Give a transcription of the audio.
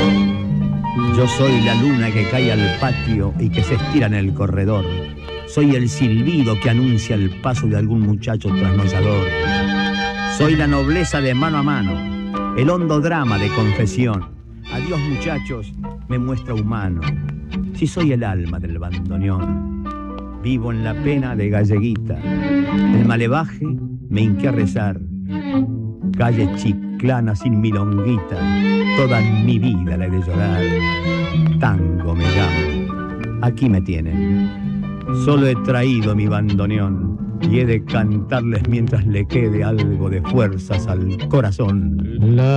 Yo soy la luna que cae al patio y que se estira en el corredor. Soy el silbido que anuncia el paso de algún muchacho trasnollador. Soy la nobleza de mano a mano, el hondo drama de confesión. Adiós muchachos, me muestra humano, si soy el alma del bandoneón. Vivo en la pena de Galleguita, el malevaje me hinqué a rezar. Calle Chiclana sin milonguita, toda mi vida la he de llorar. Tango me llamo, aquí me tienen. Solo he traído mi bandoneón y he de cantarles mientras le quede algo de fuerzas al corazón.